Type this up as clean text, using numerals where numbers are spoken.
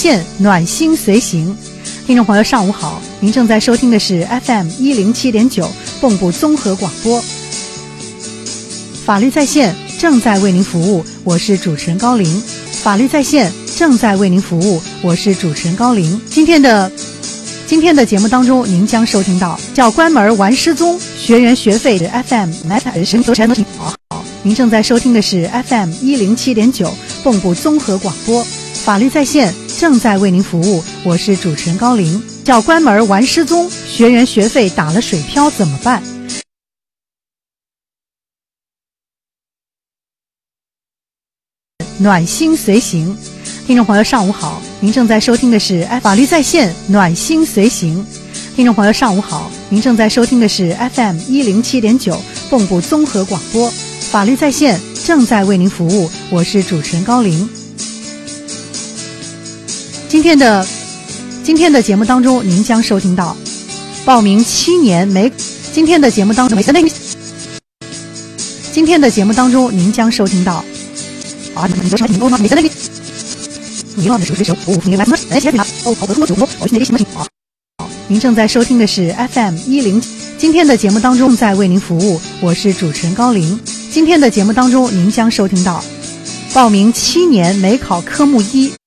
线，暖心随行。听众朋友上午好，您正在收听的是 FM107.9 蚌埠综合广播。法律在线正在为您服务，我是主持人高玲。法律在线正在为您服务，我是主持人高玲。今天的节目当中，您将收听到叫关门玩失踪，学员学费的 FM 好。您正在收听的是 FM107.9 蚌埠综合广播。法律在线正在为您服务，我是主持人高玲。叫关门玩失踪，学员学费打了水漂怎么办？暖心随行。听众朋友上午好，您正在收听的是法律在线，暖心随行。听众朋友上午好，您正在收听的是 FM107.9 蚌埠综合广播。法律在线正在为您服务，我是主持人高玲。今天的节目当中，您将收听到报名7年没。今天的节目当中，您将收听到您正在收听的是 FM10。今天的节目当中在为您服务，我是主持人高玲。今天的节目当中，您将收听到报名7年没考科目1